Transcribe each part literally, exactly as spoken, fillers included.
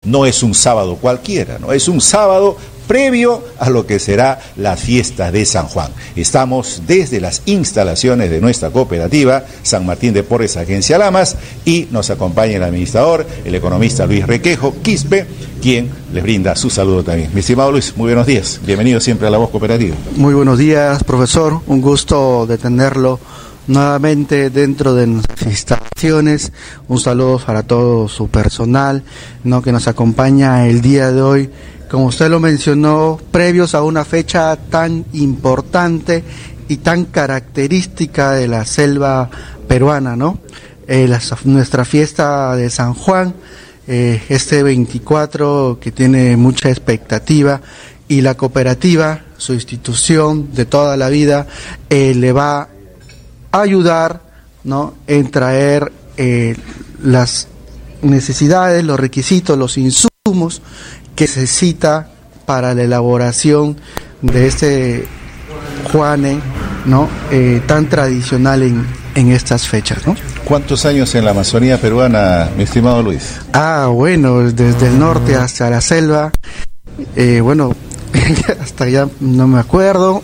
no es un sábado cualquiera, ¿no? Es un sábado previo a lo que será la fiesta de San Juan. Estamos desde las instalaciones de nuestra cooperativa, San Martín de Porres, Agencia Lamas, y nos acompaña el administrador, el economista Luis Requejo, Quispe, quien les brinda su saludo también. Mi estimado Luis, muy buenos días. Bienvenido siempre a La Voz Cooperativa. Muy buenos días, profesor. Un gusto de tenerlo nuevamente dentro de nuestras instalaciones. Un saludo para todo su personal, ¿no?, que nos acompaña el día de hoy. Como usted lo mencionó, previos a una fecha tan importante y tan característica de la selva peruana, ¿no? Eh, la, nuestra fiesta de San Juan, eh, este veinticuatro, que tiene mucha expectativa, y la cooperativa, su institución de toda la vida, eh, le va a ayudar, ¿no?, en traer eh, las necesidades, los requisitos, los insumos que se necesita para la elaboración de este Juane, ¿no?, eh, tan tradicional en, en estas fechas, ¿no? ¿Cuántos años en la Amazonía peruana, mi estimado Luis? Ah, bueno, desde el norte hasta la selva, eh, bueno, hasta ya no me acuerdo.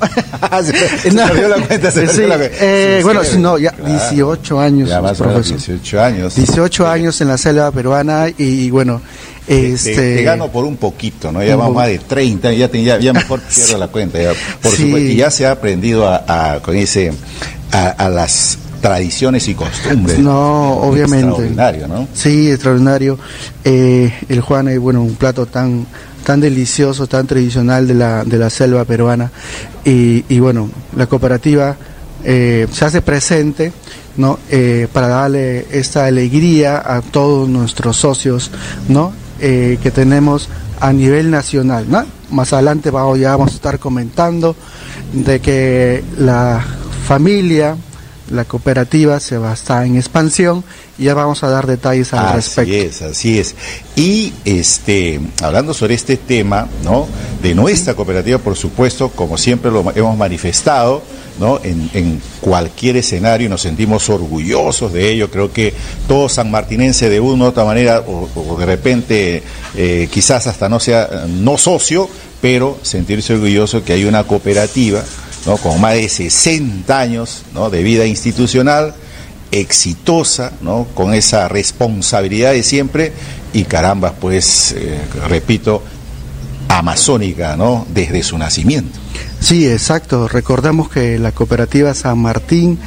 se no, perdió la cuenta, se sí, perdió la cuenta. Eh, Sí, bueno, sí, no, ya claro. dieciocho años, Ya más o menos dieciocho años. dieciocho años en la selva peruana y, y bueno, este... Te, te gano por un poquito, ¿no? Ya vamos más de treinta, ya, te, ya, ya mejor pierdo la cuenta. Ya, por sí. supuesto, y ya se ha aprendido a, a con ese, a, a las tradiciones y costumbres. No, obviamente. Extraordinario, ¿no? Sí, extraordinario. Eh, el Juane, bueno, un plato tan tan delicioso, tan tradicional de la de la selva peruana, y, y bueno, la cooperativa eh, se hace presente, ¿no?, eh, para darle esta alegría a todos nuestros socios, ¿no?, eh, que tenemos a nivel nacional, ¿no? Más adelante vamos, ya vamos a estar comentando de que la familia, la cooperativa se va a estar en expansión, y ya vamos a dar detalles al así respecto. Así es, así es. Y este, hablando sobre este tema, ¿no?, de nuestra cooperativa, por supuesto, como siempre lo hemos manifestado, ¿no?, en, en cualquier escenario, nos sentimos orgullosos de ello. Creo que todo sanmartinense, de una u otra manera, o, o de repente eh, quizás hasta no sea no socio, pero sentirse orgulloso que hay una cooperativa, ¿no?, con más de sesenta años, ¿no?, de vida institucional, exitosa, ¿no?, con esa responsabilidad de siempre, y caramba, pues, eh, repito, amazónica, ¿no?, desde su nacimiento. Sí, exacto. Recordamos que la cooperativa San Martín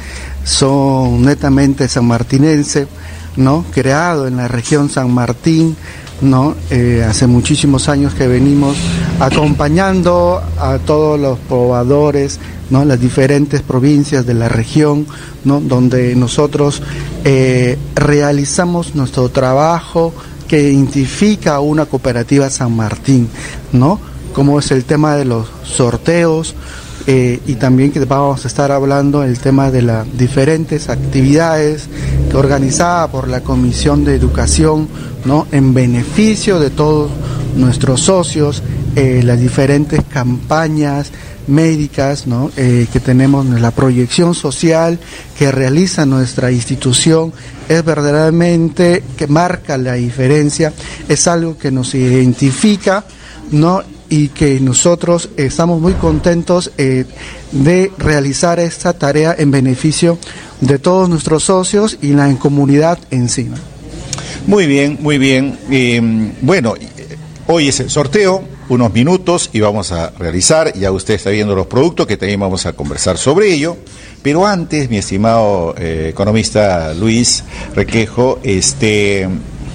son netamente sanmartinense, ¿no?, creado en la región San Martín, ¿no? Eh, hace muchísimos años que venimos acompañando a todos los probadores, ¿no?, las diferentes provincias de la región, ¿no?, donde nosotros eh, realizamos nuestro trabajo que identifica a una cooperativa San Martín, ¿no?, como es el tema de los sorteos, eh, y también que vamos a estar hablando el tema de las diferentes actividades que organizada por la Comisión de Educación, ¿no?, en beneficio de todos nuestros socios, eh, las diferentes campañas médicas, ¿no?, eh, que tenemos, la proyección social que realiza nuestra institución, es verdaderamente que marca la diferencia, es algo que nos identifica, ¿no?, y que nosotros estamos muy contentos eh, de realizar esta tarea en beneficio de todos nuestros socios y la comunidad en sí, ¿no? Muy bien, muy bien. Eh, bueno, hoy es el sorteo, unos minutos, y vamos a realizar, ya usted está viendo los productos, que también vamos a conversar sobre ello, pero antes, mi estimado eh, economista Luis Requejo, este...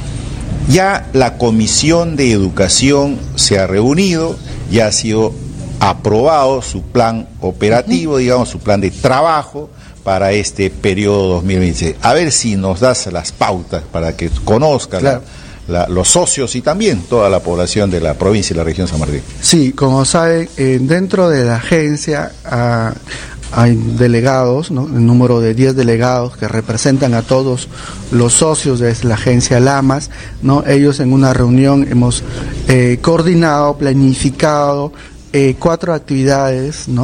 ya la Comisión de Educación se ha reunido, ya ha sido aprobado su plan operativo, digamos, su plan de trabajo para este periodo dos mil veinte. A ver si nos das las pautas para que conozcan, claro, la, la, los socios y también toda la población de la provincia y la región San Martín. Sí, como saben, eh, dentro de la agencia ah, hay delegados, ¿no?, el número de diez delegados que representan a todos los socios de la agencia Lamas, ¿no? Ellos en una reunión hemos eh, coordinado, planificado eh, cuatro actividades, ¿no?,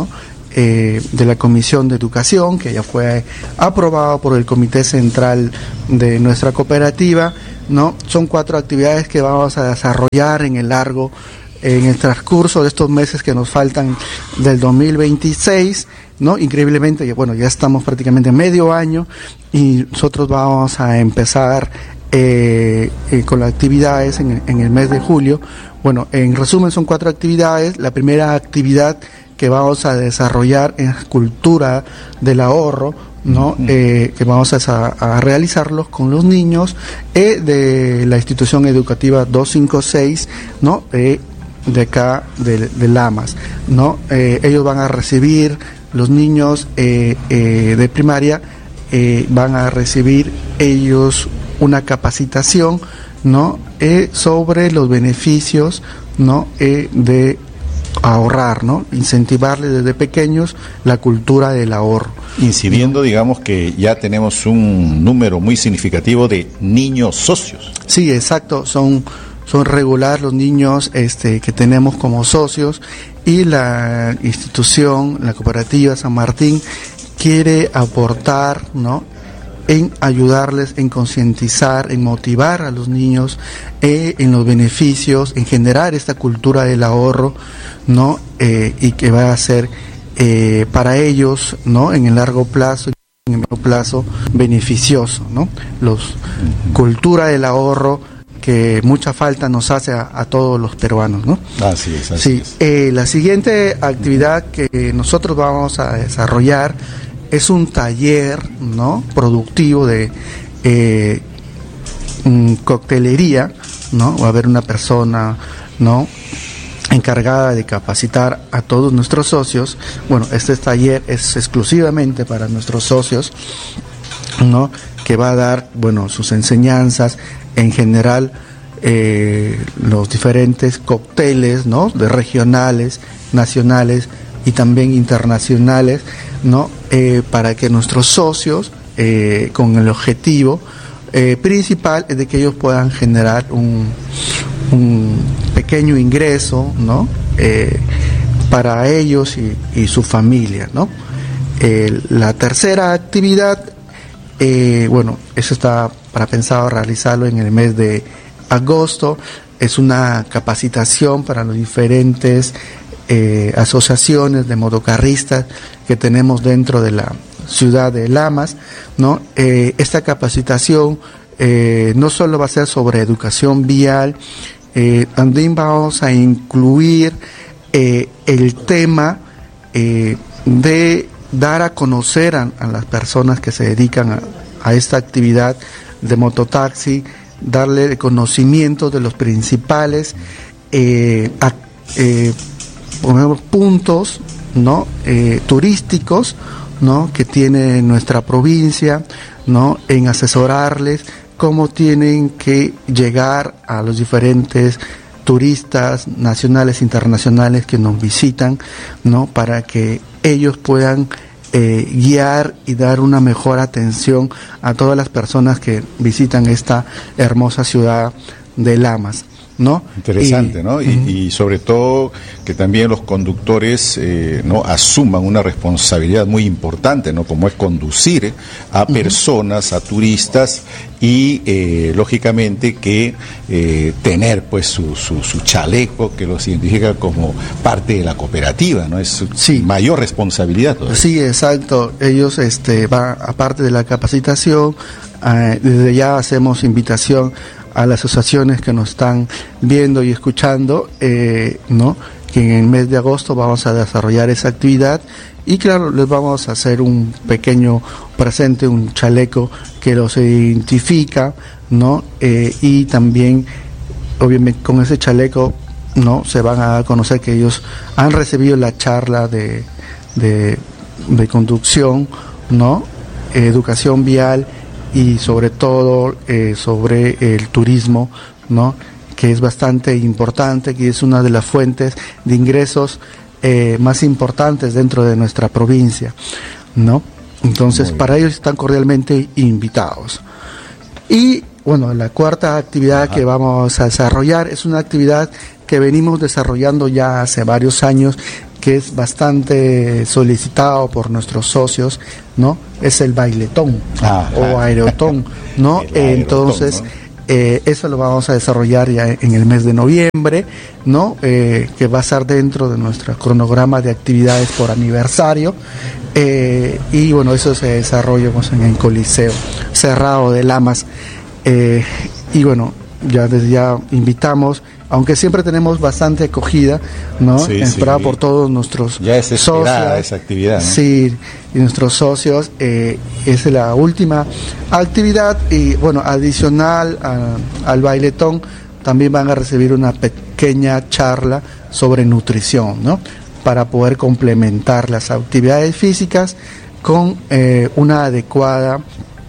eh, de la Comisión de Educación, que ya fue aprobado por el Comité Central de nuestra cooperativa, ¿no? Son cuatro actividades que vamos a desarrollar en el largo, en el transcurso de estos meses que nos faltan del dos mil veintiséis, ¿no? Increíblemente, bueno, ya estamos prácticamente medio año y nosotros vamos a empezar eh, eh, con las actividades en, en el mes de julio. Bueno, en resumen son cuatro actividades. La primera actividad que vamos a desarrollar es cultura del ahorro, ¿no? Uh-huh. Eh, que vamos a, a realizarlos con los niños eh, de la institución educativa doscientos cincuenta y seis, ¿no? Eh, de acá de, de Lamas, ¿no? Eh, ellos van a recibir, los niños eh, eh, de primaria eh, van a recibir ellos una capacitación, ¿no? Eh, sobre los beneficios, ¿no? Eh, de ahorrar, ¿no? Incentivarles desde pequeños la cultura del ahorro. Incidiendo, digamos que ya tenemos un número muy significativo de niños socios. Sí, exacto, son son regular los niños este que tenemos como socios, y la institución, la cooperativa San Martín quiere aportar, ¿no? En ayudarles, en concientizar, en motivar a los niños, eh, en los beneficios, en generar esta cultura del ahorro, ¿no? Eh, y que va a ser eh, para ellos, ¿no? En el largo plazo, en el largo plazo beneficioso, ¿no? Los cultura del ahorro que mucha falta nos hace a, a todos los peruanos, ¿no? Así es, así sí. es. Eh, la siguiente actividad que nosotros vamos a desarrollar es un taller, ¿no? Productivo de eh, coctelería, ¿no? Va a haber una persona, ¿no? Encargada de capacitar a todos nuestros socios. Bueno, este taller es exclusivamente para nuestros socios, ¿no? Que va a dar, bueno, sus enseñanzas en general, eh, los diferentes cócteles, ¿no? De regionales, nacionales y también internacionales, ¿no? Eh, para que nuestros socios, eh, con el objetivo eh, principal es de que ellos puedan generar un, un pequeño ingreso, ¿no? Eh, para ellos y, y su familia, ¿no? Eh, la tercera actividad, eh, bueno, eso está para pensado realizarlo en el mes de agosto, es una capacitación para los diferentes eh, asociaciones de motocarristas que tenemos dentro de la ciudad de Lamas, ¿no? Eh, esta capacitación eh, no solo va a ser sobre educación vial, eh, también vamos a incluir eh, el tema eh, de dar a conocer a, a las personas que se dedican a, a esta actividad de mototaxi, darle conocimiento de los principales eh, a, eh, puntos, ¿no? eh, turísticos, ¿no? Que tiene nuestra provincia, ¿no? En asesorarles cómo tienen que llegar a los diferentes turistas nacionales e internacionales que nos visitan, ¿no? Para que ellos puedan eh, guiar y dar una mejor atención a todas las personas que visitan esta hermosa ciudad de Lamas, ¿no? Interesante, y, ¿no? Y, uh-huh. y sobre todo que también los conductores eh, no asuman una responsabilidad muy importante, ¿no? Como es conducir a personas, uh-huh. a turistas y eh, lógicamente que eh, tener pues su, su, su chaleco que los identifica como parte de la cooperativa, ¿no? Es su sí. mayor responsabilidad todavía. Sí, exacto. Ellos este va aparte de la capacitación, eh, desde ya hacemos invitación a las asociaciones que nos están viendo y escuchando, eh, ¿no? Que en el mes de agosto vamos a desarrollar esa actividad y claro, les vamos a hacer un pequeño presente, un chaleco que los identifica, ¿no? Eh, y también, obviamente, con ese chaleco, ¿no? Se van a conocer que ellos han recibido la charla de, de, de conducción, ¿no? Eh, educación vial y sobre todo eh, sobre el turismo, ¿no? Que es bastante importante, que es una de las fuentes de ingresos eh, más importantes dentro de nuestra provincia, ¿no? Entonces, para ellos están cordialmente invitados. Y, bueno, la cuarta actividad Ajá. que vamos a desarrollar es una actividad que venimos desarrollando ya hace varios años que es bastante solicitado por nuestros socios, ¿no? Es el bailetón. Ajá. O aerotón, ¿no? Aerotón, entonces, ¿no? Eh, eso lo vamos a desarrollar ya en el mes de noviembre, ¿no? Eh, que va a estar dentro de nuestro cronograma de actividades por aniversario. Eh, y bueno, eso se desarrolla pues, en el Coliseo Cerrado de Lamas. Eh, y bueno, ya desde ya invitamos, aunque siempre tenemos bastante acogida, ¿no? Sí, esperada sí. por todos nuestros ya es socios. Esa actividad, ¿no? Sí, y nuestros socios, eh, es la última actividad y bueno, adicional a, al bailetón, también van a recibir una pequeña charla sobre nutrición, ¿no? Para poder complementar las actividades físicas con eh, una adecuada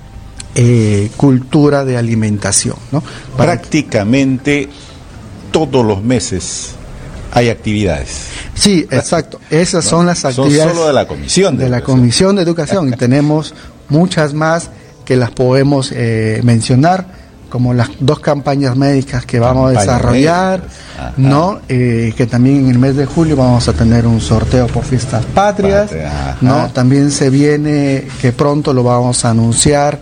eh, cultura de alimentación, ¿no? Para prácticamente todos los meses hay actividades. Sí, exacto. Esas ¿no? son las actividades. Son solo de la Comisión de, de la Comisión de Educación y tenemos muchas más que las podemos eh, mencionar, como las dos campañas médicas que vamos Campaña a desarrollar, ¿no? Eh, que también en el mes de julio vamos a tener un sorteo por Fiestas Patrias, Patria, ¿no? También se viene, que pronto lo vamos a anunciar,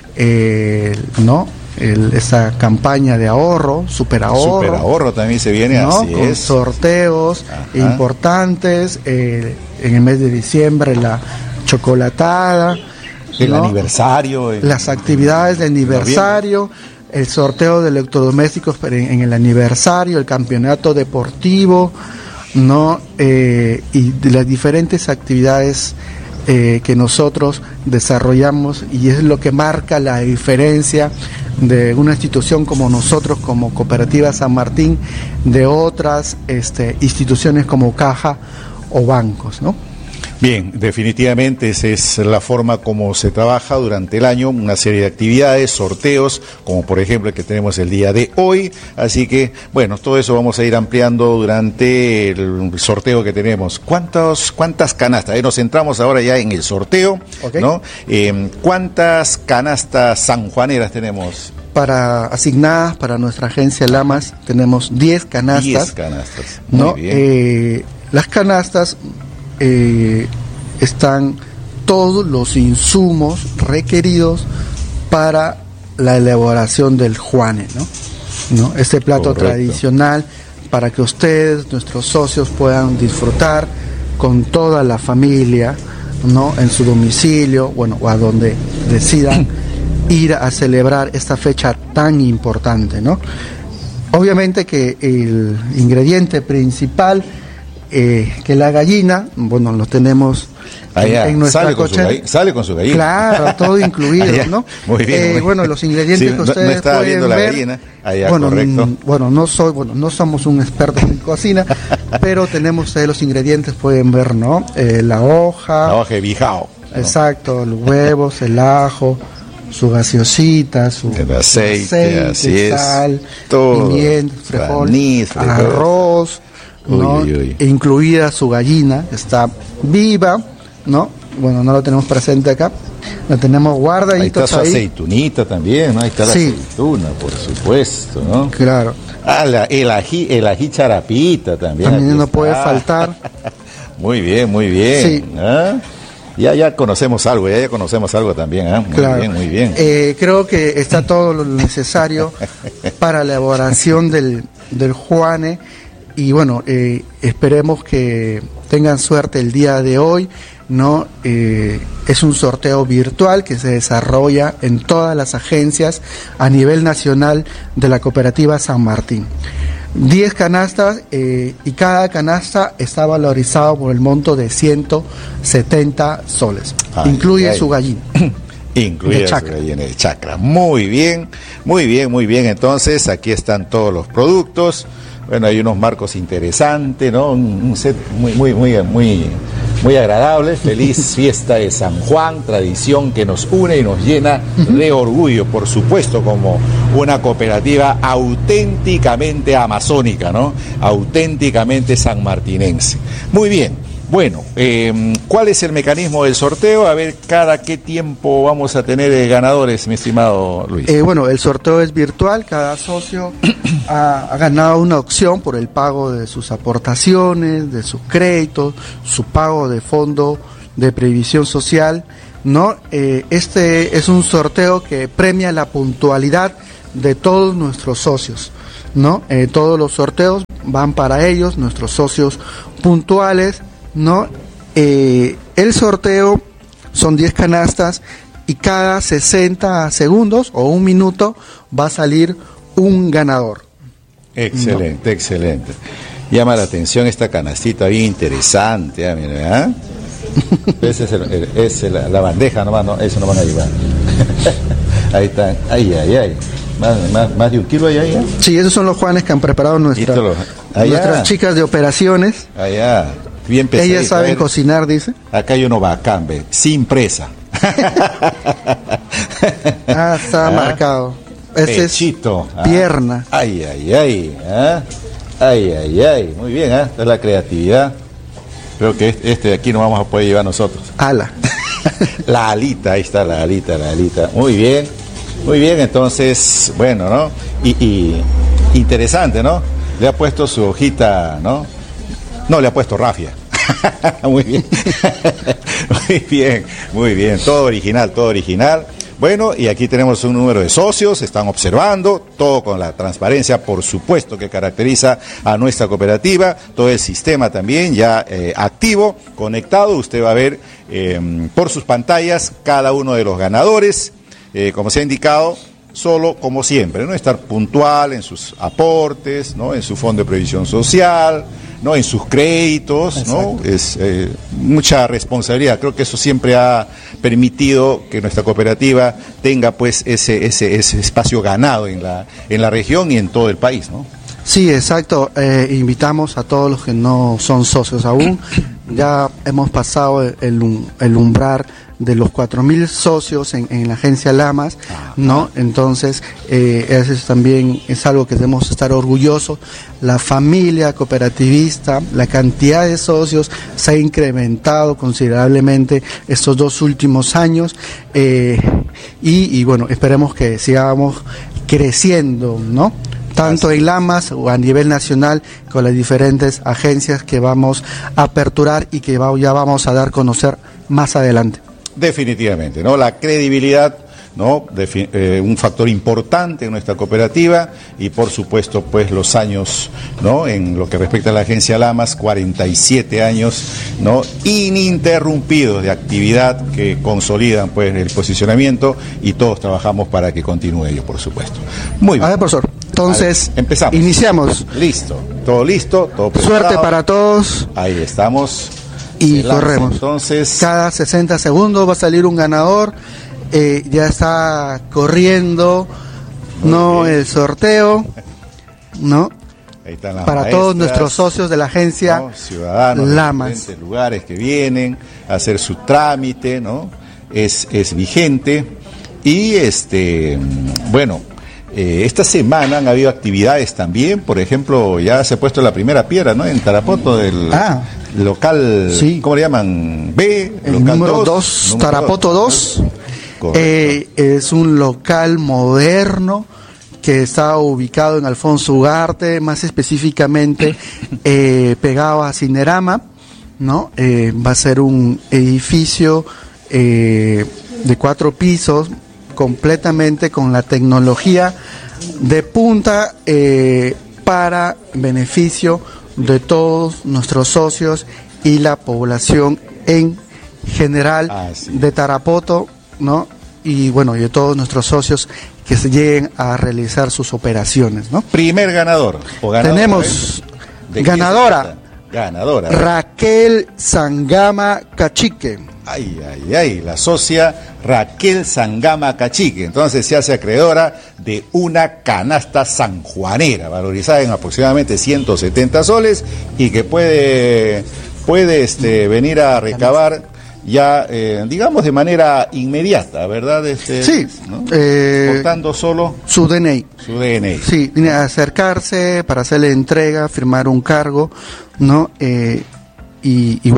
eh, ¿no? El, esa campaña de ahorro, super ahorro, super ahorro también se viene, ¿no? Así con es. sorteos Ajá. importantes, eh, en el mes de diciembre la chocolatada, el ¿no? aniversario, el, las actividades de aniversario, el sorteo de electrodomésticos en, en el aniversario, el campeonato deportivo, ¿no? Eh, y de las diferentes actividades eh, que nosotros desarrollamos, y es lo que marca la diferencia de una institución como nosotros, como Cooperativa San Martín, de otras este, instituciones como Caja o bancos, ¿no? Bien, definitivamente esa es la forma como se trabaja durante el año, una serie de actividades, sorteos, como por ejemplo el que tenemos el día de hoy, así que bueno, todo eso vamos a ir ampliando durante el sorteo que tenemos. ¿Cuántos, cuántas canastas? Eh, nos centramos ahora ya en el sorteo, okay. ¿no? Eh, ¿Cuántas canastas sanjuaneras tenemos? Para asignadas para nuestra agencia Lamas tenemos diez canastas. diez canastas, muy ¿no? bien. Eh, las canastas Eh, están todos los insumos requeridos para la elaboración del juane, ¿no? ¿no? Este plato Correcto. tradicional para que ustedes, nuestros socios, puedan disfrutar con toda la familia, ¿no? En su domicilio, bueno, o a donde decidan ir a celebrar esta fecha tan importante, ¿no? Obviamente que el ingrediente principal, Eh, que la gallina, bueno, lo tenemos Allá, en, en nuestra sale, con cochera. su, sale con su gallina. Claro, todo incluido, Allá, ¿no? Muy bien, eh, muy bueno, los ingredientes sí, que ustedes no, no estaba pueden viendo ver, la gallina. Allá, bueno, correcto. n- bueno, no soy, bueno, no somos un experto en cocina, pero tenemos ustedes los ingredientes, pueden ver, ¿no? Eh, la hoja. La hoja de bijao. Exacto, ¿no? Los huevos, el ajo, su gaseosita, su el aceite, aceite así sal, es, todo, pimienta, frijol, anís, arroz, ¿no? Uy, uy. Incluida su gallina, que está viva, ¿no? Bueno, no lo tenemos presente acá, la tenemos guardaditos ahí. Está su ahí. aceitunita también, ¿no? Ahí está sí. la aceituna, por supuesto, ¿no? Claro. Ah, la, el ají, el ají charapita también. También no puede faltar. Muy bien, muy bien. Sí. ¿Ah? Ya, ya conocemos algo, ya, ya conocemos algo también, ¿eh? Muy claro. bien, muy bien. Eh, creo que está todo lo necesario para la elaboración del, del juane. Y bueno, eh, esperemos que tengan suerte el día de hoy, ¿no? Eh, es un sorteo virtual que se desarrolla en todas las agencias a nivel nacional de la Cooperativa San Martín. diez canastas eh, y cada canasta está valorizado por el monto de ciento setenta soles. Ay, Incluye ay. su gallina. Incluye su gallina de chacra. Muy bien, muy bien, muy bien. Entonces, aquí están todos los productos. Bueno, hay unos marcos interesantes, ¿no? Un, un set muy, muy, muy, muy, muy agradable. Feliz fiesta de San Juan, tradición que nos une y nos llena de orgullo, por supuesto, como una cooperativa auténticamente amazónica, ¿no? Auténticamente sanmartinense. Muy bien. Bueno, eh, ¿cuál es el mecanismo del sorteo? A ver, ¿cada qué tiempo vamos a tener eh, ganadores, mi estimado Luis? Eh, bueno, el sorteo es virtual, cada socio ha, ha ganado una opción por el pago de sus aportaciones, de sus créditos, su pago de fondo de previsión social, ¿no? Eh, este es un sorteo que premia la puntualidad de todos nuestros socios, ¿no? Eh, todos los sorteos van para ellos, nuestros socios puntuales, ¿no? Eh, el sorteo son diez canastas y cada sesenta segundos o un minuto va a salir un ganador. Excelente, ¿no? Excelente. Llama la atención esta canastita bien interesante, ¿eh? Mira, ¿eh? Esa es, el, el, es la, la bandeja nomás, no, eso no van a llevar. Ahí están, ay, ay, ay. Más, más, más de un kilo allá, allá. Sí, esos son los Juanes que han preparado nuestra, nuestras chicas de operaciones. Allá. Bien pesadito. Ellas saben cocinar, dice. Acá hay uno bacán, ve, sin presa. Ah, está ¿Ah? marcado. Ese Pechito. Es pierna. Ah. Ay, ay, ay. ¿Ah? Ay, ay, ay. Muy bien, ¿eh? Esta es la creatividad. Creo que este de aquí no vamos a poder llevar nosotros. Ala. La alita, ahí está la alita, la alita. Muy bien. Muy bien, entonces, bueno, ¿no? Y, y interesante, ¿no? Le ha puesto su hojita, ¿no? No, le ha puesto rafia. Muy bien. Muy bien, muy bien. Todo original, todo original. Bueno, y aquí tenemos un número de socios, están observando, todo con la transparencia, por supuesto, que caracteriza a nuestra cooperativa, todo el sistema también ya eh, activo, conectado. Usted va a ver eh, por sus pantallas cada uno de los ganadores, eh, como se ha indicado, solo como siempre, ¿no? Estar puntual en sus aportes, ¿no? En su fondo de previsión social, ¿no? En sus créditos. Exacto. ¿No? Es eh, mucha responsabilidad. Creo que eso siempre ha permitido que nuestra cooperativa tenga pues ese ese ese espacio ganado en la en la región y en todo el país, ¿no? Sí, exacto. Eh, invitamos a todos los que no son socios aún. Ya hemos pasado el, el umbral de los cuatro mil socios en, en la agencia Lamas, ¿no? Entonces, eh, eso también es algo que debemos estar orgullosos. La familia cooperativista, la cantidad de socios se ha incrementado considerablemente estos dos últimos años, eh, y, y bueno, esperemos que sigamos creciendo, ¿no? Tanto en Lamas o a nivel nacional con las diferentes agencias que vamos a aperturar y que va, ya vamos a dar a conocer más adelante. Definitivamente, ¿no? La credibilidad, ¿no? Defi- eh, un factor importante en nuestra cooperativa, y por supuesto pues los años, ¿no? En lo que respecta a la agencia Lamas, cuarenta y siete años, ¿no? Ininterrumpidos de actividad que consolidan pues el posicionamiento, y todos trabajamos para que continúe ello, por supuesto. Muy bien. A ver, profesor, entonces ver, empezamos. Iniciamos. Listo, todo listo, todo preparado. Suerte para todos. Ahí estamos. Y corremos. Entonces, cada sesenta segundos va a salir un ganador. Eh, ya está corriendo, no bien. El sorteo, ¿no? Ahí están las para maestras, todos nuestros socios de la agencia, ¿no? Ciudadanos Lamas. De diferentes lugares que vienen a hacer su trámite, ¿no? Es, es vigente. Y este, bueno, eh, esta semana han habido actividades también. Por ejemplo, ya se ha puesto la primera piedra, ¿no? En Tarapoto del ah. local, sí. ¿Cómo le llaman? B, el local número dos, Tarapoto dos. Eh, es un local moderno que está ubicado en Alfonso Ugarte, más específicamente eh, pegado a Cinerama, ¿no? Eh, va a ser un edificio eh, de cuatro pisos, completamente con la tecnología de punta, eh, para beneficio de todos nuestros socios y la población en general ah, sí. de Tarapoto, ¿no? Y bueno, y de todos nuestros socios que se lleguen a realizar sus operaciones, ¿no? Primer ganador. O ganadora, tenemos ¿eh? ganadora. Ganadora. Raquel Sangama Cachique. Ay, ay, ay, la socia Raquel Sangama Cachique. Entonces se hace acreedora de una canasta sanjuanera, valorizada en aproximadamente ciento setenta soles, y que puede, puede este, venir a recabar ya, eh, digamos, de manera inmediata, ¿verdad? Este, sí. ¿no? Eh, Portando solo su D N I. Su D N I. Sí, acercarse para hacerle entrega, firmar un cargo, ¿no? Eh, y, y bueno,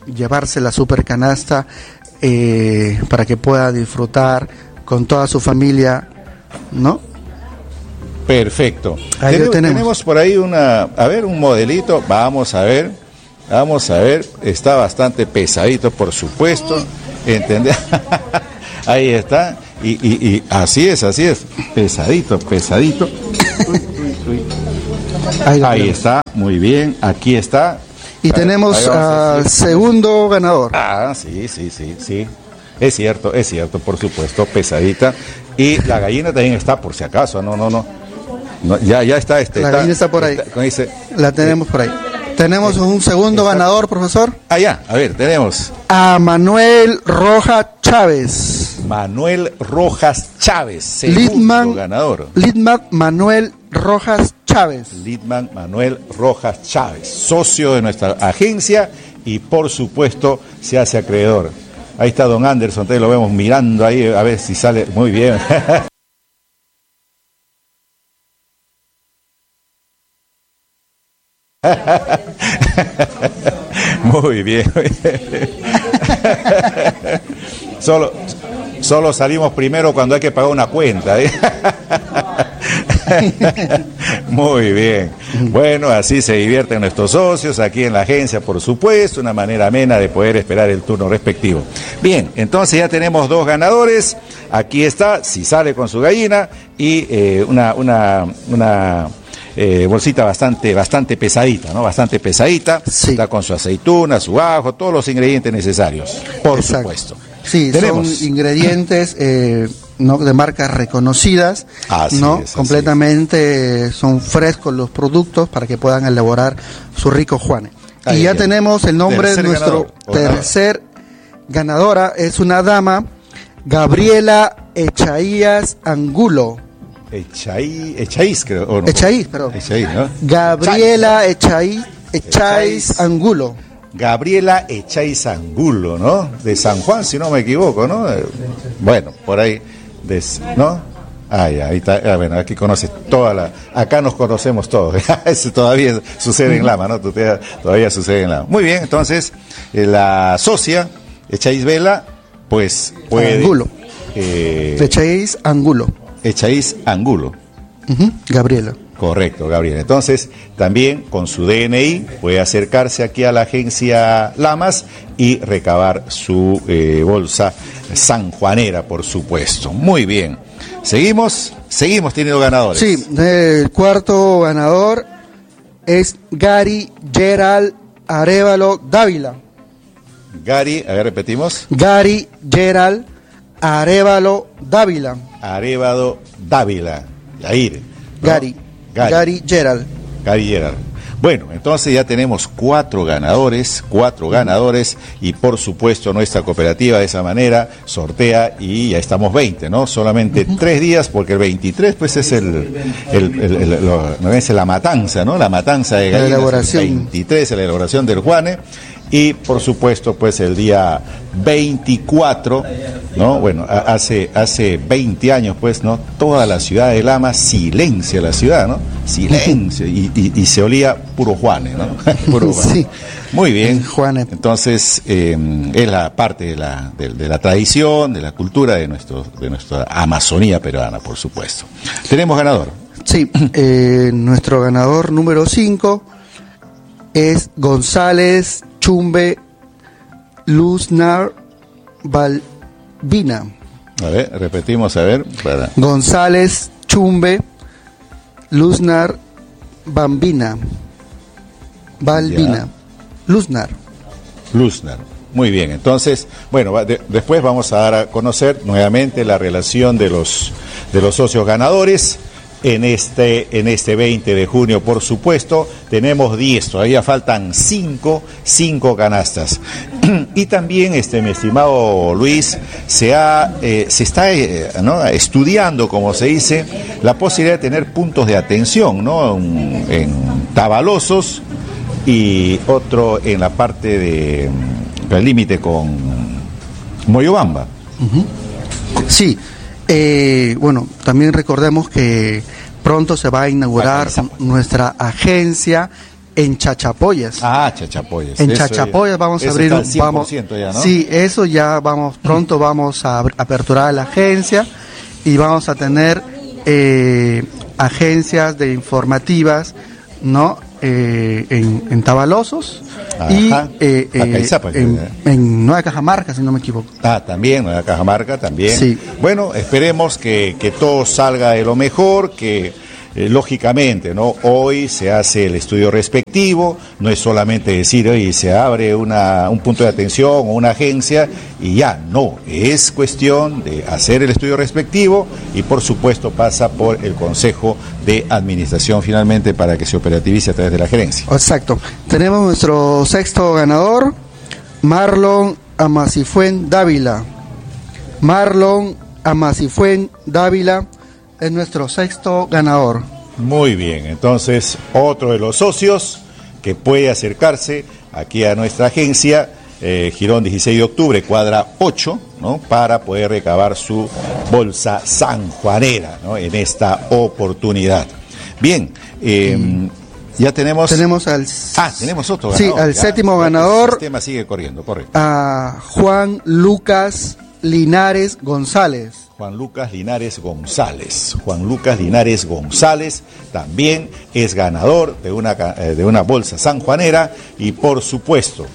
llevarse la super canasta eh, para que pueda disfrutar con toda su familia, ¿no? Perfecto. Ahí tenemos, lo tenemos. tenemos por ahí una, a ver, un modelito, vamos a ver, vamos a ver, está bastante pesadito, por supuesto, ¿entendés? Ahí está, y, y, y así es, así es, pesadito, pesadito. Uy, uy, uy. Ahí, Ahí está, muy bien, aquí está. Y tenemos al segundo ganador. Ah, sí, sí, sí, sí. Es cierto, es cierto, por supuesto, pesadita. Y la gallina también está, por si acaso, no, no, no. no ya, ya está, este. La está, gallina está por ahí. Está, dice, la tenemos eh, por ahí. Tenemos eh, un segundo está, ganador, profesor. Ah, ya, a ver, tenemos. A Manuel Rojas Chávez. Manuel Rojas Chávez, segundo Lidman, ganador. Lidman Manuel Rojas Chávez. Lidman Manuel Rojas Chávez, socio de nuestra agencia y por supuesto se hace acreedor. Ahí está don Anderson, te lo vemos mirando ahí, a ver si sale muy bien. Muy bien. Solo, solo salimos primero cuando hay que pagar una cuenta, ¿eh? Muy bien. Bueno, así se divierten nuestros socios aquí en la agencia, por supuesto, una manera amena de poder esperar el turno respectivo. Bien, entonces ya tenemos dos ganadores. Aquí está, si sale con su gallina y eh, una, una, una eh, bolsita bastante, bastante pesadita, ¿no? Bastante pesadita. Sí. Está con su aceituna, su ajo, todos los ingredientes necesarios, por Exacto. supuesto. Sí, tenemos son ingredientes eh, no de marcas reconocidas, así no es, completamente es. Son frescos los productos para que puedan elaborar su rico Juanes. Ahí, y ya ahí. tenemos el nombre tercer de nuestro ganador. tercer ganadora, es una dama, Gabriela Echaías Angulo. Echaí, Echaíz, creo. ¿O no? Echaíz, perdón. Echaíz, ¿no? Gabriela Echaíz, Echaíz Angulo. Gabriela Echaíz Angulo, ¿no? De San Juan, si no me equivoco, ¿no? Bueno, por ahí, ¿no? Ah, ya, ahí está, ah, bueno, aquí conoces toda la, acá nos conocemos todos, eso todavía sucede en Lama, ¿no? Todavía, todavía sucede en Lama. Muy bien, entonces, eh, la socia, Echaíz Vela, pues puede... Angulo. Eh, Echaíz Angulo. Echaíz Angulo. Uh-huh. Gabriela. Correcto, Gabriel. Entonces, también con su D N I puede acercarse aquí a la agencia Lamas y recabar su eh, bolsa sanjuanera, por supuesto. Muy bien. Seguimos, seguimos teniendo ganadores. Sí, el cuarto ganador es Gary Gerald Arevalo Dávila. Gary, a ver, repetimos. Gary Gerald Arevalo Dávila. Arevalo Dávila. Yair. ¿no? Gary. Gary. Gary Gerald. Gary Gerald. Bueno, entonces ya tenemos cuatro ganadores, cuatro ganadores y por supuesto nuestra cooperativa de esa manera sortea y ya estamos veinte, ¿no? Solamente uh-huh. tres días porque el veintitrés pues es el, el, el, el, el lo, no es la matanza, ¿no? La matanza de gallinas. La elaboración. El veintitrés, la elaboración del Juane. Y por supuesto pues el día veinticuatro, ¿no? Bueno, hace hace veinte años pues, ¿no? Toda la ciudad de Lama silencia la ciudad, ¿no? Silencio y, y, y se olía puro Juane, ¿no? Puro Juane. Sí. Muy bien. Juane. Entonces eh, es la parte de la de, de la tradición, de la cultura de nuestro de nuestra Amazonía peruana, por supuesto. Tenemos ganador. Sí, eh, nuestro ganador número cinco es González Chumbe Luznar Balbina. A ver, repetimos, a ver. Para... González Chumbe Luznar Bambina. Balbina. Ya. Luznar. Luznar. Muy bien, entonces, bueno, de, después vamos a dar a conocer nuevamente la relación de los de los socios ganadores. En este, en este veinte de junio, por supuesto, tenemos diez, todavía faltan cinco, cinco canastas. Y también, este, mi estimado Luis, se, ha, eh, se está eh, ¿no? estudiando, como se dice, la posibilidad de tener puntos de atención, ¿no? En, en Tabalosos y otro en la parte de, del límite con Moyobamba. Uh-huh. Sí. Eh, bueno, también recordemos que pronto se va a inaugurar nuestra agencia en Chachapoyas. Ah, Chachapoyas. En eso Chachapoyas es, vamos a abrir un cien por vamos, ciento ya, ¿no? Sí, eso ya vamos, pronto vamos a aperturar la agencia y vamos a tener eh, agencias de informativas, ¿no? Eh, en, en Tabalosos. Ajá. Y eh, eh, en, en Nueva Cajamarca, si no me equivoco. Ah, también, Nueva Cajamarca, también. Sí. Bueno, esperemos que, que todo salga de lo mejor, que eh, lógicamente, ¿no? Hoy se hace el estudio respectivo, no es solamente decir, oye, se abre una, un punto de atención o una agencia y ya, no, es cuestión de hacer el estudio respectivo y por supuesto pasa por el Consejo de Administración finalmente para que se operativice a través de la gerencia. Exacto. Tenemos nuestro sexto ganador, Marlon Amacifuen Dávila. Marlon Amacifuen Dávila es nuestro sexto ganador. Muy bien, entonces otro de los socios que puede acercarse aquí a nuestra agencia, eh, Girón dieciséis de octubre, cuadra ocho, ¿no? Para poder recabar su bolsa sanjuanera, ¿no? En esta oportunidad. Bien, eh, mm. ya tenemos... Tenemos al... Ah, tenemos otro ganador. Sí, al ya, séptimo ya, ganador. El sistema sigue corriendo, correcto. A Juan Lucas Linares González. Juan Lucas Linares González. Juan Lucas Linares González también es ganador de una, de una bolsa sanjuanera y por supuesto,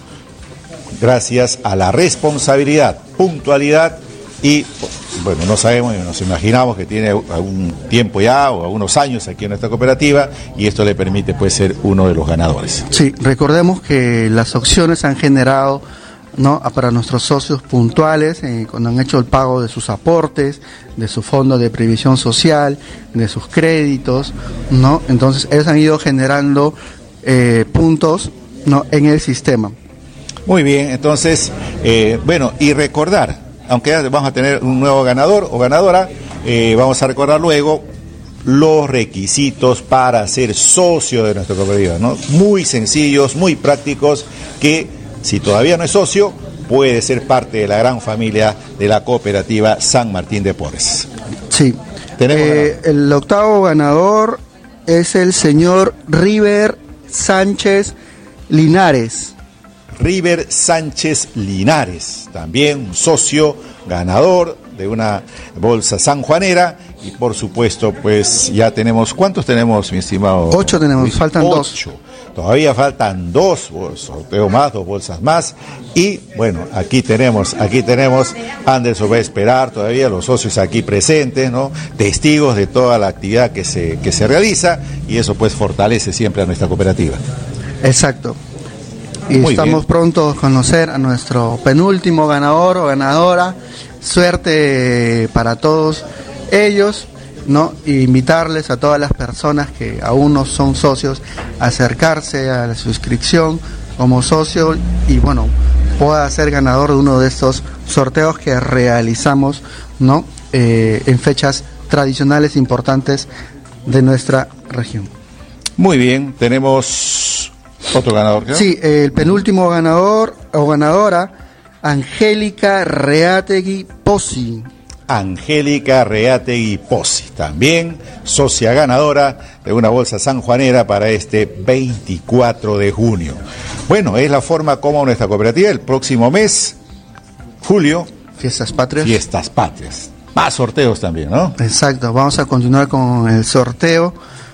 gracias a la responsabilidad, puntualidad y, bueno, no sabemos, nos imaginamos que tiene algún tiempo ya o algunos años aquí en nuestra cooperativa y esto le permite pues ser uno de los ganadores. Sí, recordemos que las opciones han generado, ¿no?, para nuestros socios puntuales, eh, cuando han hecho el pago de sus aportes, de su fondo de previsión social, de sus créditos, ¿no? Entonces ellos han ido generando eh, puntos, ¿no?, en el sistema. Muy bien, entonces, eh, bueno, y recordar, aunque ya vamos a tener un nuevo ganador o ganadora, eh, vamos a recordar luego los requisitos para ser socio de nuestra cooperativa, ¿no? Muy sencillos, muy prácticos, que si todavía no es socio, puede ser parte de la gran familia de la cooperativa San Martín de Porres. Sí. Tenemos eh, el octavo ganador es el señor River Sánchez Linares. River Sánchez Linares, también un socio ganador de una bolsa sanjuanera y por supuesto pues ya tenemos, ¿cuántos tenemos, mi estimado? Ocho tenemos, Luis? faltan Ocho. dos. Todavía faltan dos, sorteo más, dos bolsas más. Y bueno, aquí tenemos, aquí tenemos, Anderson va a esperar todavía, los socios aquí presentes, ¿no? Testigos de toda la actividad que se, que se realiza, y eso pues fortalece siempre a nuestra cooperativa. Exacto. Y Muy estamos bien. pronto a conocer a nuestro penúltimo ganador o ganadora. Suerte para todos ellos, ¿no? E invitarles a todas las personas que aún no son socios a acercarse a la suscripción como socio y bueno, pueda ser ganador de uno de estos sorteos que realizamos, ¿no? Eh, en fechas tradicionales importantes de nuestra región. Muy bien, tenemos otro ganador, ¿no? Sí, el penúltimo ganador o ganadora, Angélica Reategui Pozzi. Angélica Reategui Pozzi, también socia ganadora de una bolsa sanjuanera para este veinticuatro de junio. Bueno, es la forma como nuestra cooperativa el próximo mes, julio, Fiestas Patrias. Fiestas Patrias. Más sorteos también, ¿no? Exacto, vamos a continuar con el sorteo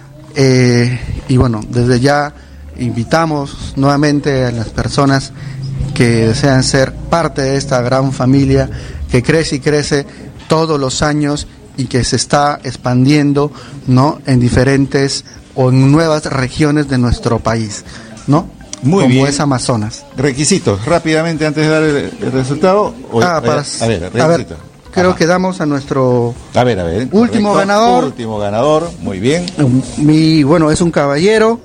eh, y bueno, desde ya invitamos nuevamente a las personas que desean ser parte de esta gran familia que crece y crece todos los años y que se está expandiendo, ¿no?, en diferentes o en nuevas regiones de nuestro país, ¿no? Muy como bien. es Amazonas. Requisitos, rápidamente antes de dar el, el resultado. O, Ah, para, a ver, a ver, requisitos. creo Ajá. que damos a nuestro A ver, a ver. último correcto. ganador. Último ganador, muy bien. Mi, bueno, es un caballero,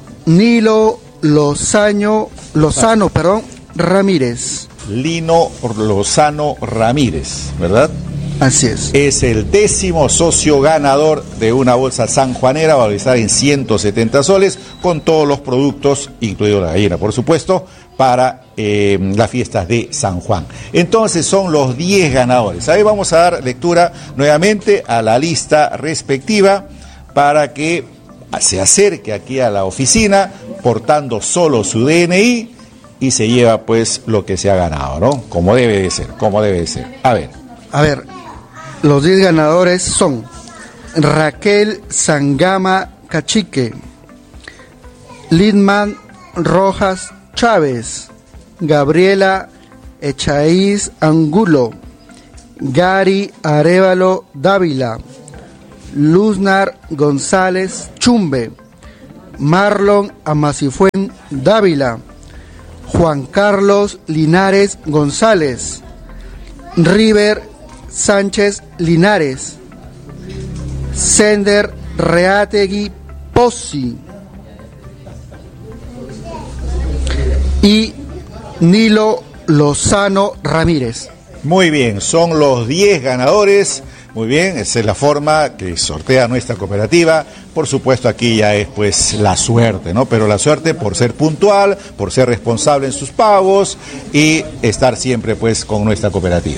Nilo Lozano, Lozano, perdón, Ramírez. Lino Lozano Ramírez, ¿verdad? Así es. Es el décimo socio ganador de una bolsa sanjuanera valorizada en ciento setenta soles con todos los productos, incluido la gallina, por supuesto, para eh, las fiestas de San Juan. Entonces son los diez ganadores. Ahí vamos a dar lectura nuevamente a la lista respectiva para que se acerque aquí a la oficina, portando solo su D N I y se lleva pues lo que se ha ganado, ¿no? Como debe de ser, como debe de ser. A ver. A ver, los diez ganadores son Raquel Sangama Cachique, Lidman Rojas Chávez, Gabriela Echaíz Angulo, Gary Arévalo Dávila, Luznar González Chumbe, Marlon Amacifuen Dávila, Juan Carlos Linares González, River Sánchez Linares, Sender Reategui Pozzi y Nilo Lozano Ramírez. Muy bien, son los diez ganadores. Muy bien, esa es la forma que sortea nuestra cooperativa. Por supuesto, aquí ya es pues la suerte, ¿no? Pero la suerte por ser puntual, por ser responsable en sus pagos y estar siempre pues con nuestra cooperativa.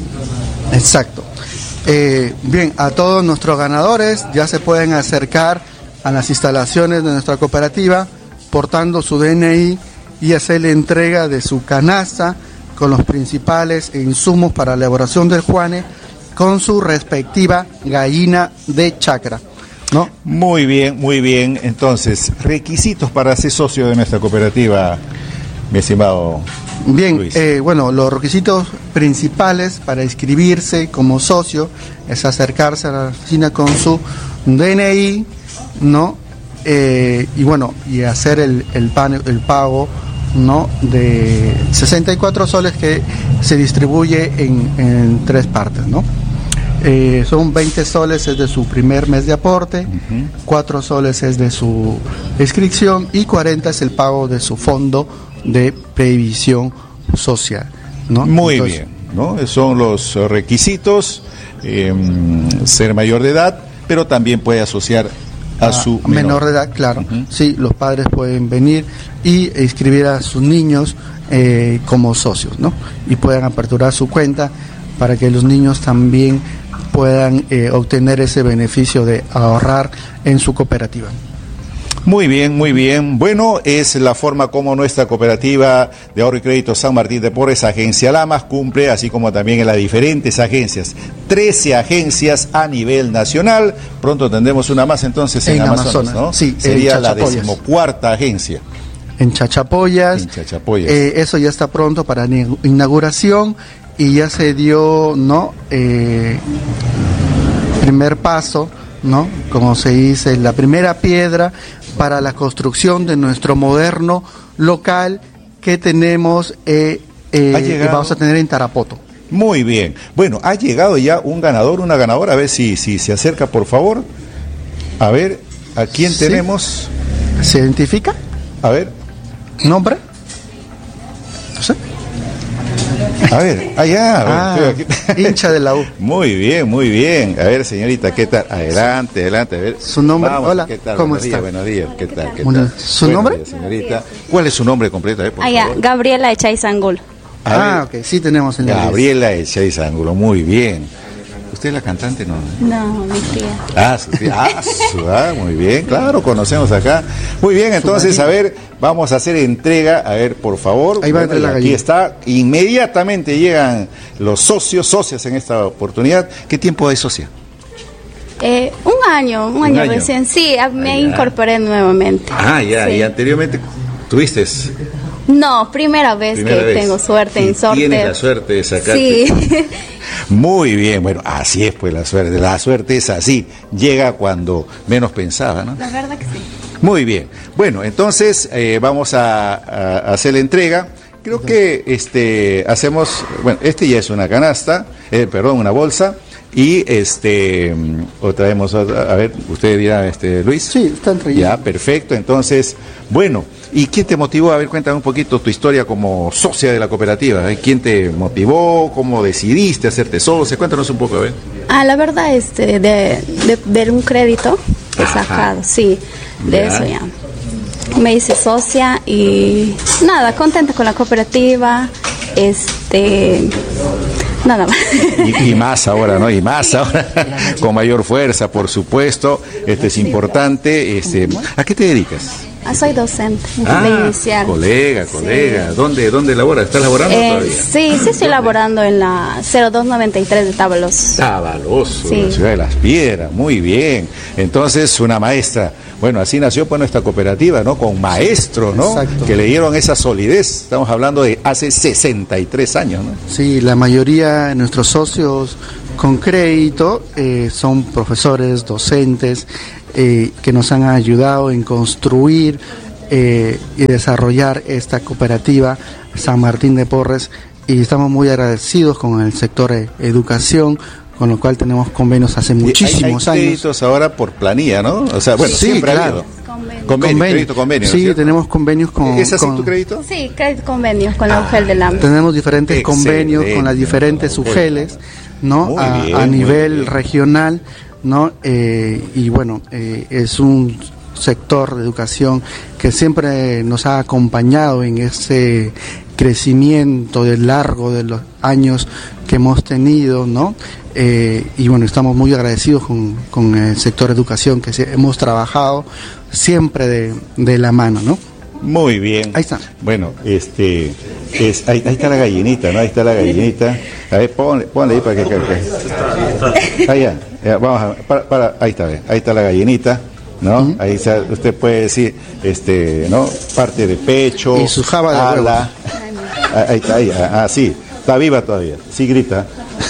Exacto. Eh, bien, a todos nuestros ganadores ya se pueden acercar a las instalaciones de nuestra cooperativa portando su D N I y hacer la entrega de su canasta con los principales insumos para la elaboración del juane con su respectiva gallina de chacra, ¿no? Muy bien, muy bien. Entonces, requisitos para ser socio de nuestra cooperativa, mi estimado Bien, Luis. Eh, bueno, los requisitos principales para inscribirse como socio es acercarse a la oficina con su D N I, ¿no? Eh, y bueno, y hacer el, el, pan, el pago, ¿no? De sesenta y cuatro soles que se distribuye en, en tres partes, ¿no? Eh, son veinte soles es de su primer mes de aporte, uh-huh. cuatro soles es de su inscripción y cuarenta es el pago de su fondo de previsión social, ¿no? Muy Entonces, bien, ¿no? Son los requisitos, eh, ser mayor de edad, pero también puede asociar a, a su menor. menor de edad, claro. Uh-huh. Sí, los padres pueden venir y inscribir a sus niños eh, como socios, ¿no? Y puedan aperturar su cuenta para que los niños también puedan eh, obtener ese beneficio de ahorrar en su cooperativa. Muy bien, muy bien. Bueno, es la forma como nuestra cooperativa de ahorro y crédito San Martín de Porres, Agencia Lamas, cumple, así como también en las diferentes agencias. trece agencias a nivel nacional. Pronto tendremos una más entonces en, en Amazonas, Amazonas, ¿no? Sí, sería la decimocuarta agencia. En Chachapoyas. En Chachapoyas. Eh, eso ya está pronto para inauguración y ya se dio, ¿no? Eh, primer paso, ¿no? Como se dice, la primera piedra para la construcción de nuestro moderno local que tenemos eh, eh, que vamos a tener en Tarapoto. Muy bien. Bueno, ha llegado ya un ganador, una ganadora. A ver si, si se acerca, por favor. A ver, ¿a quién sí. tenemos? ¿Se identifica? A ver. ¿Nombre? No sé. A ver, allá. Ah, hincha de la U. Muy bien, muy bien. A ver, señorita, ¿qué tal? Adelante, adelante. A ver. ¿Su nombre? Vamos, hola, ¿qué tal? ¿cómo buenos está? Días, buenos días, ¿qué tal? ¿Qué Bueno, tal? ¿su buenos nombre? Días, señorita. ¿Cuál es su nombre completo? Eh, por ah, ya, favor. Gabriela Echaíz Angulo. Ah, ok, sí tenemos en la Gabriela Echaíz Angulo, muy bien. ¿Usted es la cantante? No, no mi tía. Ah, su tía. Ah, su, ah, muy bien, claro, conocemos acá. Muy bien, entonces, a ver, vamos a hacer entrega, a ver, por favor. Ahí va bueno, a la aquí gallina. está, inmediatamente llegan los socios, socias en esta oportunidad. ¿Qué tiempo de socia? Eh, un año, un, un año, año recién, sí, me ah, incorporé nuevamente. Ah, ya, sí. Y anteriormente, ¿tuviste? No, primera vez primera que vez. tengo suerte y en sorteo. Tienes la suerte de sacarte. Sí. Muy bien, bueno, así es pues la suerte. La suerte es así, llega cuando menos pensaba, ¿no? La verdad que sí. Muy bien. Bueno, entonces eh, vamos a, a hacer la entrega. Creo que este hacemos, bueno, este ya es una canasta, eh, perdón, una bolsa. Y este o traemos otra, a ver, usted dirá, este Luis. Sí, está entre ya, perfecto. Entonces, bueno, ¿y quién te motivó? A ver, cuéntame un poquito tu historia como socia de la cooperativa. ¿eh? ¿Quién te motivó? ¿Cómo decidiste hacerte socia? Cuéntanos un poco, a ver. Ah, la verdad, este, de, de, de un crédito he sacado, sí, de ya. Eso ya. Me hice socia y nada, contenta con la cooperativa, este... Nada más. Y, y más ahora, ¿no? Y más ahora, con mayor fuerza, por supuesto. Esto es importante. Este, ¿a qué te dedicas? Ah, soy docente Ah, de inicial. colega, colega. Sí. ¿Dónde, dónde labora? ¿Estás laborando eh, todavía? Sí, sí, estoy laborando en la cero dos noventa y tres de Tábalos. Tábalos, sí. La ciudad de Las Piedras, muy bien. Entonces, una maestra. Bueno, así nació pues nuestra cooperativa, ¿no? Con maestros, ¿no? Exacto. Que le dieron esa solidez. Estamos hablando de hace sesenta y tres años, ¿no? Sí, la mayoría de nuestros socios con crédito eh, son profesores, docentes, eh, que nos han ayudado en construir eh, y desarrollar esta cooperativa San Martín de Porres, y estamos muy agradecidos con el sector de educación, con lo cual tenemos convenios hace muchísimos hay, hay años. créditos ahora por planilla, ¿no? O sea, bueno, sí, siempre claro. ha habido. Convenio. Convenio, Convenio. crédito, convenio. Sí, ¿no? tenemos convenios con... ¿Es así con, tu crédito? Sí, crédito convenios con la U G E L de la Tenemos diferentes Excelente. convenios con las diferentes U G E Ls, ¿no? A, bien, a nivel bien. regional, ¿no? Eh, y bueno, eh, es un sector de educación que siempre nos ha acompañado en ese crecimiento de largo de los años que hemos tenido, ¿no? Eh, y bueno, estamos muy agradecidos con, con el sector educación, que se, hemos trabajado siempre de, de la mano, ¿no? Muy bien. Ahí está. Bueno, este, es, ahí, ahí está la gallinita, ¿no? Ahí está la gallinita. A ver, ponle, ponle ahí para que caiga. Ahí ya, ya, vamos a, para, para, ahí está, ahí está la gallinita, ¿no? Uh-huh. Ahí está, usted puede decir, este, ¿no? Parte de pecho, y su jaba de ala. Ahí está, ahí, ah, sí, está viva todavía, sí grita.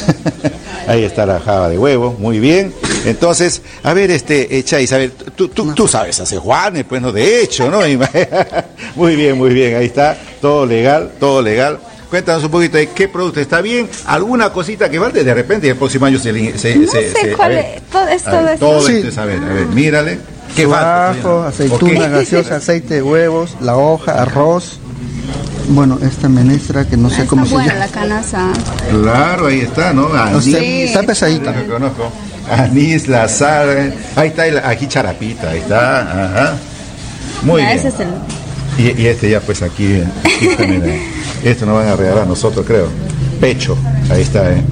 Ahí está la jaba de huevo, muy bien. Entonces, a ver, este, eh, Chais, a ver, tú, tú, tú sabes hacer Juanes, pues no, de hecho, ¿no? Muy bien, muy bien, ahí está, todo legal, todo legal. Cuéntanos un poquito de qué producto está bien, alguna cosita que falte, de repente y el próximo año se... se, no se, sé se cuál ver, es, todo esto, ver, esto. todo Sí. esto es, a ver, a ver, mírale. ¿Qué falta? Ajo, aceituna, okay. Gaseosa, aceite de huevos, la hoja, arroz. Bueno, esta menestra que no sé está cómo se llama. buena la canaza. Claro, ahí está, ¿no? Anís, sí. Está pesadita. Lo conozco. Anís, la sal, ahí está, el, aquí charapita, ahí está, ajá. Muy ya, bien. Ese es el... y, y este ya pues aquí, aquí también, eh. Esto nos van a regalar a nosotros, creo. Pecho, ahí está, eh.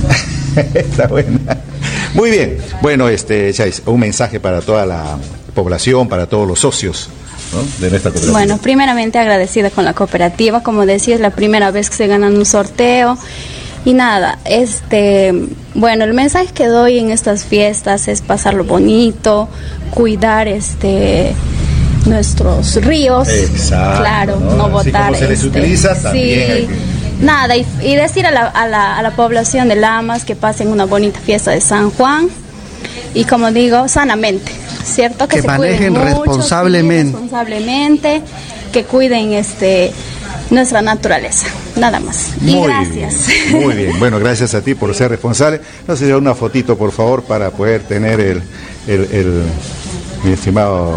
Está buena. Muy bien. Bueno, este, Chais, un mensaje para toda la población, para todos los socios, ¿no? De nuestra cooperativa. Bueno, primeramente agradecida con la cooperativa, como decía, es la primera vez que se ganan un sorteo. Y nada, este, bueno, el mensaje que doy en estas fiestas es pasarlo bonito, cuidar este nuestros ríos. Exacto, claro, no, no botar. Así como se les este, utiliza, también sí, hay que... nada, y, y decir a la, a, la, a la población de Lamas que pasen una bonita fiesta de San Juan, y como digo, sanamente, ¿cierto? Que, que se manejen mucho, responsablemente. Sí, responsablemente, que cuiden este nuestra naturaleza, nada más. Y muy gracias. Bien, muy bien, bueno, gracias a ti por ser responsable. No sé, una fotito, por favor, para poder tener el, el, el mi estimado...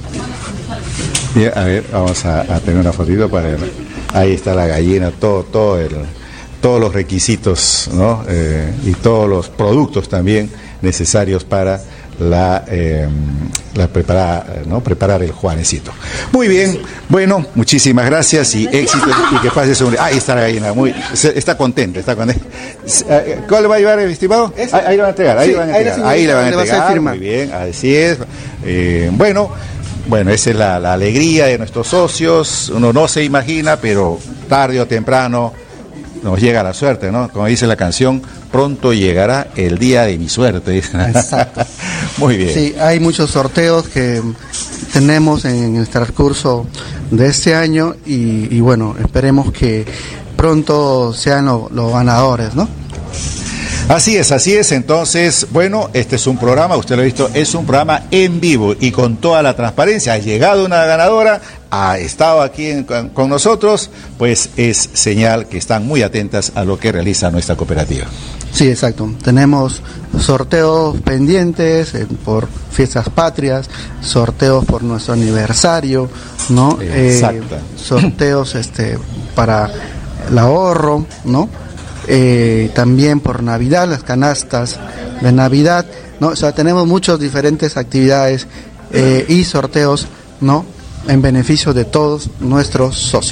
Bien, a ver, vamos a, a tener una fotito para el, ahí está la gallina, todo, todo el, todos los requisitos, ¿no? Eh, y todos los productos también necesarios para la, eh, la preparar, ¿no? Preparar el Juanecito. Muy bien, bueno, muchísimas gracias y éxito y que pases un... Ahí está la gallina, muy, está contenta, está contenta. ¿Cuál le va a llevar el estimado? Ahí, ahí le van a entregar, ahí, sí, le van a entregar, ahí, ahí le van a entregar, muy bien, así es. Eh, bueno, bueno, esa es la, la alegría de nuestros socios, uno no se imagina, pero tarde o temprano nos llega la suerte, ¿no? Como dice la canción, pronto llegará el día de mi suerte. Exacto. Muy bien. Sí, hay muchos sorteos que tenemos en el transcurso de este año y, y bueno, esperemos que pronto sean lo, los ganadores, ¿no? Así es, así es. Entonces, bueno, este es un programa, usted lo ha visto, es un programa en vivo y con toda la transparencia. Ha llegado una ganadora, ha estado aquí en, con, con nosotros, pues es señal que están muy atentas a lo que realiza nuestra cooperativa. Sí, exacto. Tenemos sorteos pendientes eh, por fiestas patrias, sorteos por nuestro aniversario, ¿no? Exacto. Eh, sorteos este para el ahorro, ¿no? Eh, también por Navidad, las canastas de Navidad, ¿no? O sea, tenemos muchas diferentes actividades eh, y sorteos, ¿no? En beneficio de todos nuestros socios.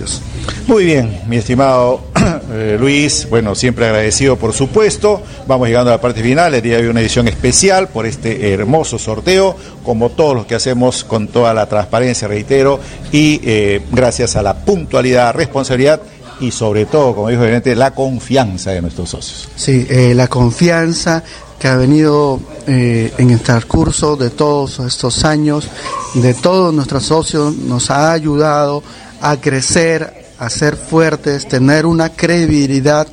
Muy bien, mi estimado eh, Luis, bueno, siempre agradecido por supuesto. Vamos llegando a la parte final. El día de hoy una edición especial por este hermoso sorteo, como todos los que hacemos con toda la transparencia, reitero, y eh, gracias a la puntualidad, responsabilidad y sobre todo, como dijo el gerente, la confianza de nuestros socios. Sí, eh, la confianza que ha venido eh, en el transcurso de todos estos años, de todos nuestros socios, nos ha ayudado a crecer, a ser fuertes, tener una credibilidad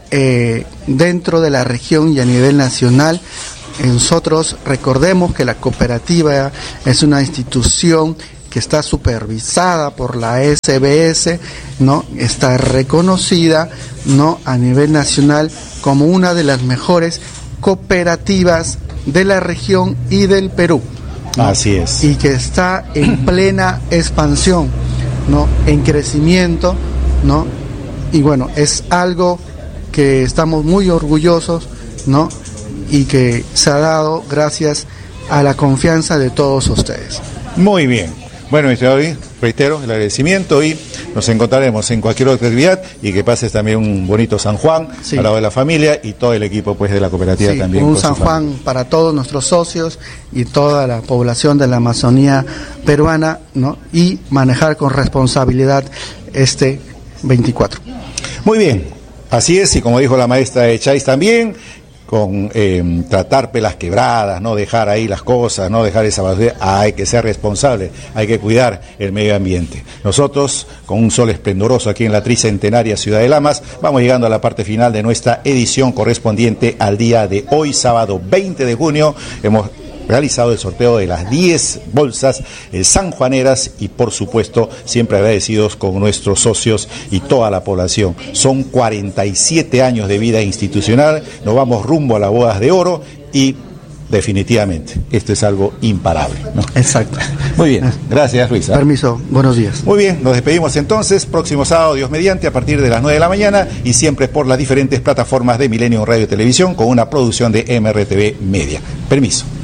eh, dentro de la región y a nivel nacional. Nosotros recordemos que la cooperativa es una institución que está supervisada por la S B S, ¿no? Está reconocida, ¿no?, a nivel nacional como una de las mejores cooperativas de la región y del Perú, ¿no? Así es. Y que está en plena expansión, ¿no?, en crecimiento, ¿no? Y bueno, es algo que estamos muy orgullosos, ¿no?, y que se ha dado gracias a la confianza de todos ustedes. Muy bien. Bueno, mi estimado Luis, reitero el agradecimiento y nos encontraremos en cualquier otra actividad y que pases también un bonito San Juan, sí, al lado de la familia y todo el equipo pues de la cooperativa, sí, también. Un San Juan para todos nuestros socios y toda la población de la Amazonía peruana, ¿no?, y manejar con responsabilidad este veinticuatro. Muy bien, así es, y como dijo la maestra de Chais también, con eh, tratar pelas quebradas, no dejar ahí las cosas, no dejar esa basura, hay que ser responsable, hay que cuidar el medio ambiente. Nosotros, con un sol esplendoroso aquí en la tricentenaria Ciudad de Lamas, vamos llegando a la parte final de nuestra edición correspondiente al día de hoy, sábado veinte de junio. Hemos realizado el sorteo de las diez bolsas eh, sanjuaneras y por supuesto siempre agradecidos con nuestros socios y toda la población. Son cuarenta y siete años de vida institucional, nos vamos rumbo a las bodas de oro y definitivamente esto es algo imparable, ¿no? Exacto. Muy bien, gracias Luisa. Permiso, buenos días. Muy bien, nos despedimos entonces, próximo sábado, Dios mediante, a partir de las nueve de la mañana y siempre por las diferentes plataformas de Milenio Radio y Televisión con una producción de M R T V Media. Permiso.